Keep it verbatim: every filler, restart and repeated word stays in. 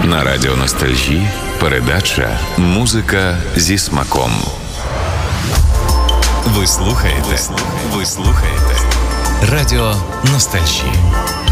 На радіо Ностальжі передача «Музика зі смаком». Ви слухаєте, ви слухаєте Радіо Ностальжі.